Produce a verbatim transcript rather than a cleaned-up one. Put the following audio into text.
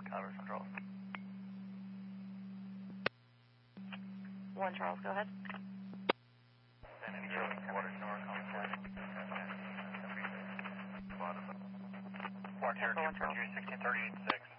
Converse on Charles. One Charles, go ahead. San Diego, water north on flight. Mark here, two four two, sixteen thirty-eight six.